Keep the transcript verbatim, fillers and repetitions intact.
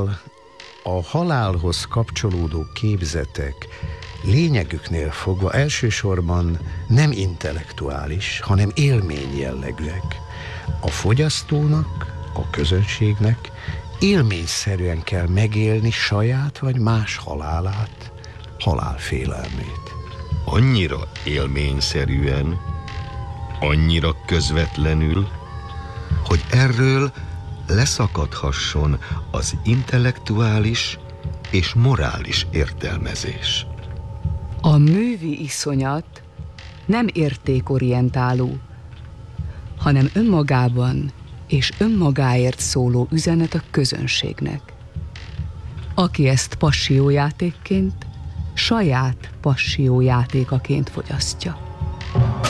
A halálhoz kapcsolódó képzetek lényegüknél fogva elsősorban nem intellektuális, hanem élmény jellegűek. A fogyasztónak, a közönségnek élményszerűen kell megélni saját vagy más halálát, halálfélelmét. Annyira élményszerűen, annyira közvetlenül, hogy erről leszakadhasson az intellektuális és morális értelmezés. A művi iszonyat nem értékorientáló, hanem önmagában és önmagáért szóló üzenet a közönségnek. Aki ezt passziójátékként, saját passziójátékaként fogyasztja.